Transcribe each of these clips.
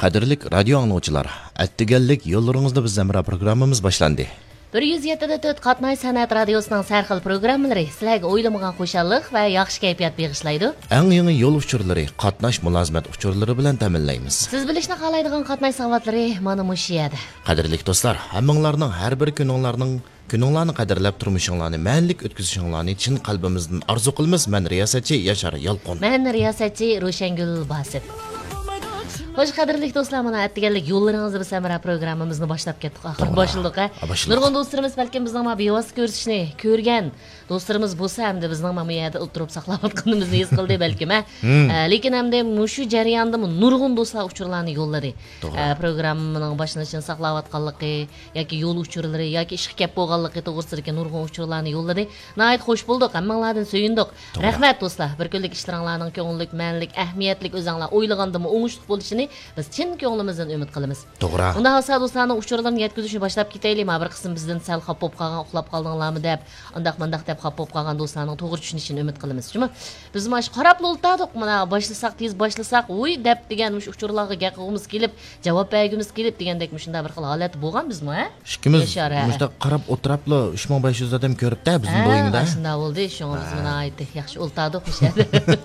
Qadirlik radyo angluvchilar, attiganlik yo'llaringizda biz zamra programmamiz boshlandi. 107.4 Qatnay san'at radiosining sarxil programmalari sizlarga o'ylamagan xo'shallik va yaxshi kayfiyat bag'ishlaydi. Eng yangi yo'l uchurlari, qatnash mulozimat uchurlari bilan ta'minlaymiz. Siz bilishni xohlaydigan qatnay savollari mana mushu yerda. Qadirlik do'stlar, hammanglarning har bir kuninglarni qadrlab turmushinglarni ma'nlik o'tkazishinglarni chin qalbimizdan orzu qilamiz. Men riyosatchi Yashar Yolqon. Men riyosatchi Ro'shangul Bosit. Hoş qadrlik do'stlar, mana attiganlik yo'llaringizni biz samara programmamizni boshlab ketdik. Oxir boshildik. Nurg'un do'stlarimiz balkim bizning ma bevos ko'rishni ko'rgan do'stlarimiz bo'lsa hamda bizning ma bu yerda o'tirib saqlayotganimizni his qildi balkim. Lekin hamda mushu jarayonda nurg'un do'stlar uchurlarni yo'lladi. Programmaning boshlanishini saqlayotganligi yoki yo'l uchurlari yoki ishga kelib bo'lganligi to'g'risidagi nurg'un uchurlarni yo'lladi. Nəhayət xoş bulduq, hammanglardan söyündük. Rahmat do'stlar, bir kunlik ishlaringlarning ko'ngillik, ma'nlik, ahamiyatlik o'zinglar o'ylagandimi o'ngishli bo'lishini biz chin ko'nglimizdan umid qilamiz. To'g'ri. Unda olsa do'stlarning uchurlarini yetkazishni boshlab ketaylik. Bir qism bizdan sal xafa bo'lib qolgan, uxlab qoldinglarmi deb, undaq deb xafa bo'lib qolgan do'stlarning to'g'ri tushunishini umid qilamiz. Shumi? Biz mana shu qarab o'ltirdik, mana tez boshlasak, "Voy" deb degan mush uchurlarga gapimiz kelib, javob bergimiz kelib degandek shunda bir xil holat bo'lgan bizmi, ha? Ikkimiz mushta qarab o'tiribli 3500 odam ko'ribdi bizning do'yimda. Shunda bo'ldi, shunga biz mana aytdik, yaxshi o'ltirdik o'sha yerda.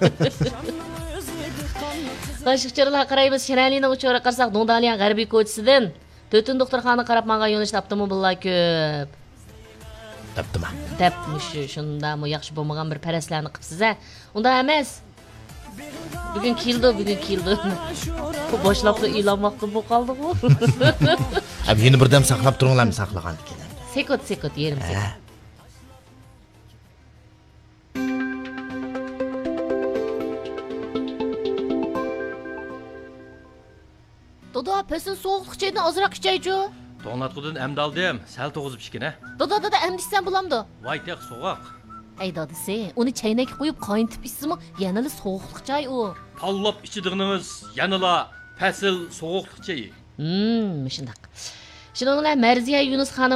Qo'shiqchilar qaraymiz, Sheralining uchuri qarsak, Dondaliyan g'arbiy ko'chasidan To'tin doktorxona qarab menga yo'nalishda avtomobillar ko'p. Tapdimi? Tapmish, shunda mu yaxshi bo'lmagan bir paraslarni qilibsiz-a? Unda emas. Bugun keldi. Bu boshlabda e'lonmoqda bo'lib qoldi-ku. Hab yeni birdam saqlab turinglarmi, saqlagan ekan. Sekund, yerim sekund. Dodo, pesin soğuqluq çaydan azırak içeycu. To'nglatqudan emdi aldım, sal to'g'izib ishkina. Dodo, emdishsan bulamdı. Voy, tek so'g'oq. Ey dadisi, uni chaynakka qo'yib qayntib ichsimi, yanali soğuqluq chay u. Pallab ichidig'inimiz yanala fasil so'g'oqliq chayi. Shundaq. Shuningla Marziya Yunus xonim